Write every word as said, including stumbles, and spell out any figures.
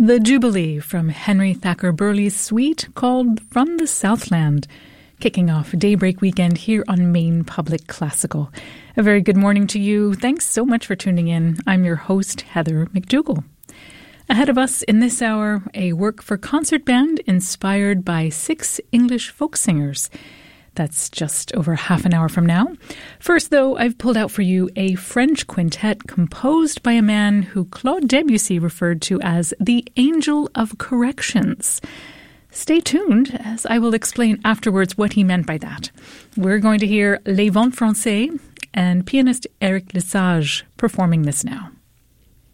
The Jubilee from Henry Thacker Burley's suite called From the Southland, kicking off Daybreak Weekend here on Maine Public Classical. A very good morning to you. Thanks so much for tuning in. I'm your host, Heather McDougall. Ahead of us in this hour, a work for concert band inspired by six English folk singers. That's just over half an hour from now. First, though, I've pulled out for you a French quintet composed by a man who Claude Debussy referred to as the Angel of Corrections. Stay tuned, as I will explain afterwards what he meant by that. We're going to hear Les Vents Français and pianist Eric Lesage performing this now.